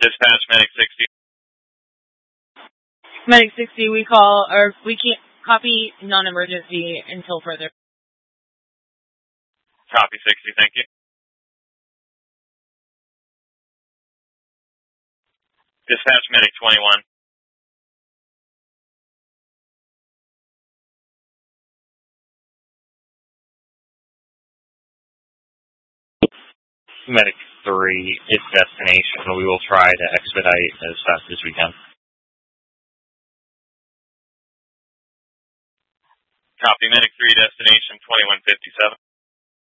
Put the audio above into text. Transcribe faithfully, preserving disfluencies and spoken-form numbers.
Dispatch, Medic sixty. Medic sixty, we call, or we can't copy non-emergency until further. Copy sixty, thank you. Dispatch, Medic twenty-one. Medic three, it's destination. We will try to expedite as fast as we can. Copy, Medic three, destination twenty-one fifty-seven.